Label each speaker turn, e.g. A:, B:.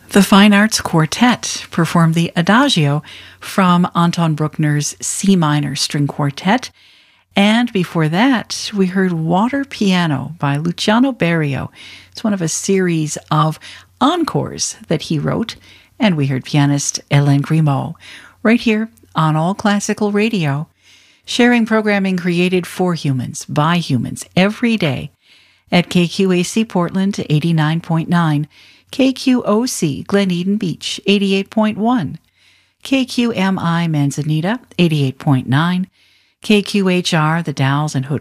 A: The Fine Arts Quartet performed the Adagio from Anton Bruckner's C minor string quartet. And before that, we heard Water Piano by Luciano Berio. It's one of a series of encores that he wrote. And we heard pianist Hélène Grimaud right here on All Classical Radio, sharing programming created for humans, by humans, every day at KQAC Portland 89.9, KQOC Glen Eden Beach 88.1, KQMI Manzanita 88.9, KQHR The Dalles and Hood